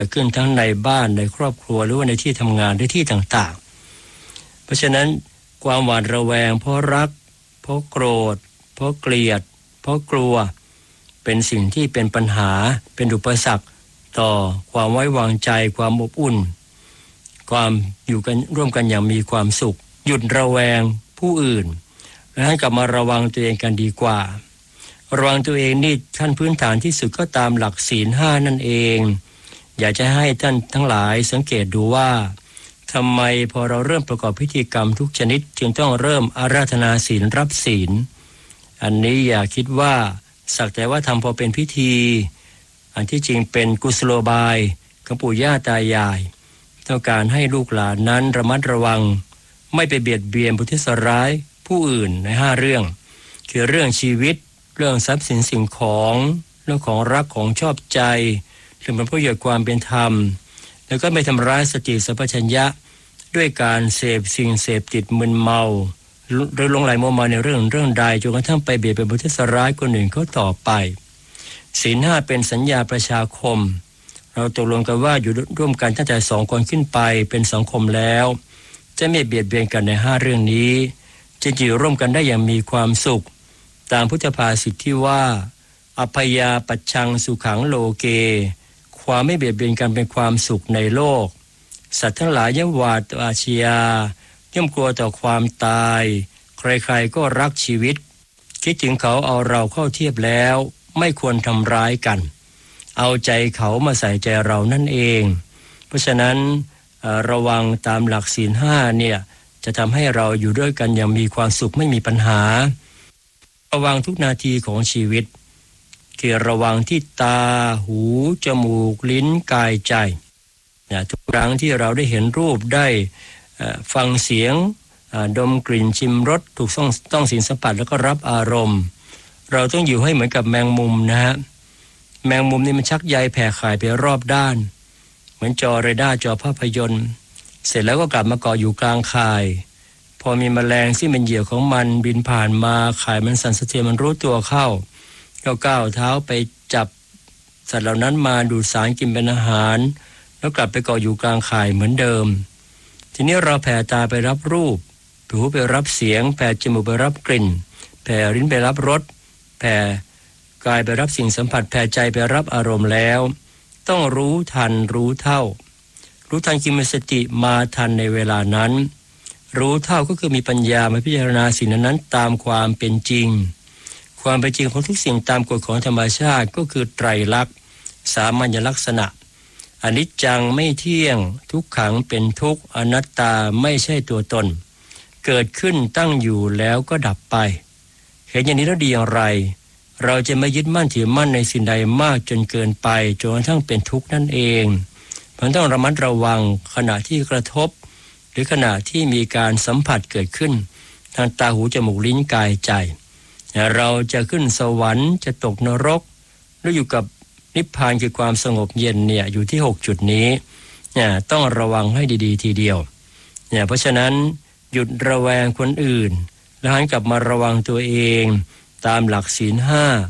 ขึ้นทั้งในบ้านในครอบครัวหรือว่าในที่ทำงานหรือที่ต่างๆเพราะฉะนั้นความหวาดระแวงเพราะรักเพราะโกรธเพราะเกลียดเพราะกลัวเป็นสิ่งที่เป็นปัญหาเป็นอุปสรรคต่อความไว้วางใจความอบอุ่นความอยู่กันร่วมกันอย่างมีความสุขหยุดระแวงผู้อื่นและให้กลับมาระวังตัวเองกันดีกว่าระวังตัวเองนี่ขั้นพื้นฐานที่สุดก็ตามหลักศีล5นั่นเองอยากจะให้ท่านทั้งหลายสังเกตดูว่าทำไมพอเราเริ่มประกอบพิธีกรรมทุกชนิดจึงต้องเริ่มอาราธนาศีลรับศีลอันนี้อย่าคิดว่าสักแต่ว่าทำพอเป็นพิธีอันที่จริงเป็นกุศโลบายของปู่ย่าตายายต้องการให้ลูกหลานนั้นระมัดระวังไม่ไปเบียดเบียนประทุษร้ายผู้อื่นใน5เรื่องคือเรื่องชีวิตเรื่องทรัพย์สินสิ่งของเรื่องของรักของชอบใจเรื่องผลประโยชน์ความเป็นธรรมแล้วก็ไม่ทำร้ายสติสัมปชัญญะด้วยการเสพสิ่งเสพติดมึนเมาหรือหลงไหลมัวเมาในเรื่องใดจนกระทั่งไปเบียดเบียนประทุษร้ายคนอื่นเขาต่อไปศีล5เป็นสัญญาประชาคมเราตกลงกันว่าอยู่ร่วมกันตั้งแต่2คนขึ้นไปเป็นสังคมแล้วจะไม่เบียดเบียนกันใน5เรื่องนี้จะอยู่ร่วมกันได้อย่างมีความสุขตามพุทธภาษิตที่ว่าอภยาปัชชังสุขังโลเกความไม่เบียดเบียนกันเป็นความสุขในโลกสัตว์ทั้งหลายย่อมหวาดอาชญาย่อมกลัวต่อความตายใครๆก็รักชีวิตคิดถึงเขาเอาเราเข้าเทียบแล้วไม่ควรทำร้ายกันเอาใจเขามาใส่ใจเรานั่นเองเพราะฉะนั้นระวังตามหลักศีล5เนี่ยจะทำให้เราอยู่ด้วยกันอย่างมีความสุขไม่มีปัญหาระวังทุกนาทีของชีวิตคือระวังที่ตาหูจมูกลิ้นกายใจทุกครั้งที่เราได้เห็นรูปได้ฟังเสียงดมกลิ่นชิมรสถูกต้องสินสัมผัสแล้วก็รับอารมณ์เราต้องอยู่ให้เหมือนกับแมงมุมนะฮะแมงมุมนี่มันชักใยแผ่ข่ายไปรอบด้านเหมือนจอเรดาร์จอภาพยนตร์เสร็จแล้วก็กลับมาเกาะอยู่กลางข่ายพอมีแมลงที่เป็นเหยื่อของมันบินผ่านมาข่ายมันสั่นสะเทือนมันรู้ตัวเข้าก็ก้าวเท้าไปจับสัตว์เหล่านั้นมาดูดสารกินเป็นอาหารแล้วกลับไปเกาะอยู่กลางข่ายเหมือนเดิมทีนี้เราแผ่ตาไปรับรูปหูไปรับเสียงแผ่จมูกไปรับกลิ่นแผ่ลิ้นไปรับรสแผ่กายไปรับสิ่งสัมผัสแผ่ใจไปรับอารมณ์แล้วต้องรู้ทันรู้เท่ารู้ทันคือมีสติมาทันในเวลานั้นรู้เท่าก็คือมีปัญญามาพิจารณาสิ่งนั้นตามความเป็นจริงความเป็นจริงของทุกสิ่งตามกฎของธรรมชาติก็คือไตรลักษณ์สามัญลักษณะอนิจจังไม่เที่ยงทุกขังเป็นทุกข์อนัตตาไม่ใช่ตัวตนเกิดขึ้นตั้งอยู่แล้วก็ดับไปเห็นอย่างนี้แล้วดีอย่างไรเราจะไม่ยึดมั่นถือมั่นในสิ่งใดมากจนเกินไปจนกระทั่งเป็นทุกข์นั่นเองมันต้องระมัดระวังขณะที่กระทบหรือขณะที่มีการสัมผัสเกิดขึ้นทางตาหูจมูกลิ้นกายใจเราจะขึ้นสวรรค์จะตกนรกหรืออยู่กับนิพพานคือความสงบเย็นเนี่ยอยู่ที่6จุดนี้ต้องระวังให้ดีๆทีเดียวเพราะฉะนั้นหยุดระแวงคนอื่นแล้วหันกลับมาระวังตัวเองตามหลักศีล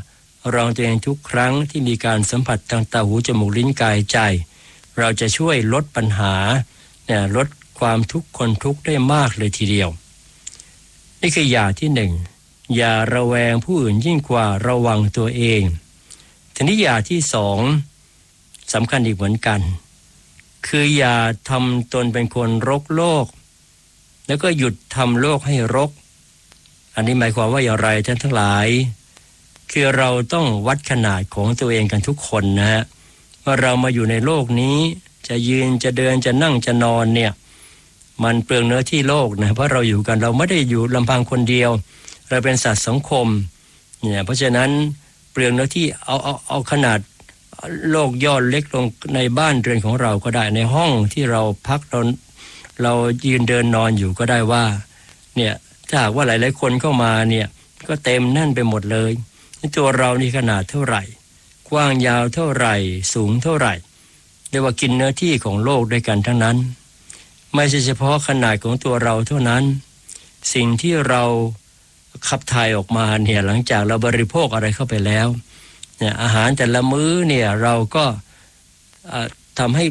5ระวังตัวเองทุกครั้งที่มีการสัมผัสทางตาหูจมูกลิ้นกายใจเราจะช่วยลดปัญหาลดความทุกข์คนทุกข์ได้มากเลยทีเดียวนี่คืออย่างที่1อย่าระแวงผู้อื่นยิ่งกว่าระวังตัวเองทีนี้อย่างที่2สำคัญอีกเหมือนกันคืออย่าทำตนเป็นคนรกโลกแล้วก็หยุดทำโลกให้รกอันนี้หมายความว่าอย่างไรท่านทั้งหลายคือเราต้องวัดขนาดของตัวเองกันทุกคนนะฮะว่าเรามาอยู่ในโลกนี้จะยืนจะเดินจะนั่งจะนอนเนี่ยมันเปลืองเนื้อที่โลกนะเพราะเราอยู่กันเราไม่ได้อยู่ลำพังคนเดียวเราเป็นสัตว์สังคมเพราะฉะนั้นเปลืองเนื้อที่เอาขนาดโลกย่อเล็กลงในบ้านเรือนของเราก็ได้ในห้องที่เราพักเรายืนเดินนอนอยู่ก็ได้ว่าเนี่ยถ้าหากว่าหลายๆคนเข้ามาเนี่ยก็เต็มแน่นไปหมดเลยตัวเรานี่ขนาดเท่าไหร่กว้างยาวเท่าไหร่สูงเท่าไหร่เรียกว่ากินเนื้อที่ของโลกด้วยกันทั้งนั้นไม่ใช่เฉพาะขนาดของตัวเราเท่านั้นสิ่งที่เราขับถ่ายออกมาเนี่ยหลังจากเราบริโภคอะไรเข้าไปแล้วเนี่ยอาหารแต่ละมื้อเนี่ยเราก็ทำให้